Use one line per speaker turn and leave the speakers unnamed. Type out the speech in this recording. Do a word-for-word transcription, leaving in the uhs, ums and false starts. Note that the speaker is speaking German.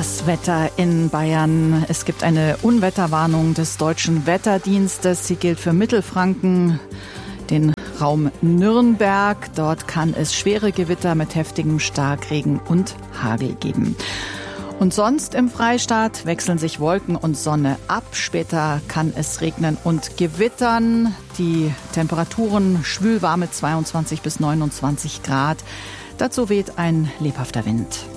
Das Wetter in Bayern. Es gibt eine Unwetterwarnung des Deutschen Wetterdienstes. Sie gilt für Mittelfranken, den Raum Nürnberg. Dort kann es schwere Gewitter mit heftigem Starkregen und Hagel geben. Und sonst im Freistaat wechseln sich Wolken und Sonne ab. Später kann es regnen und gewittern. Die Temperaturen schwülwarme zweiundzwanzig bis neunundzwanzig Grad. Dazu weht ein lebhafter Wind.